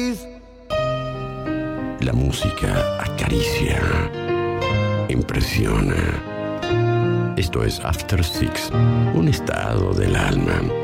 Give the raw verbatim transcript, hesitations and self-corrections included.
La música acaricia, impresiona. Esto es After Six, un estado del alma.